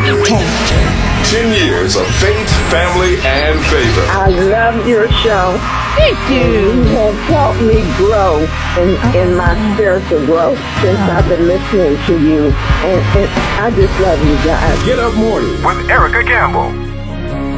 10 years of faith, family, and favor. I love your show. Thank you. You have helped me grow in my spiritual growth since I've been listening to you. And I just love you guys. Get Up Morning with Erica Campbell.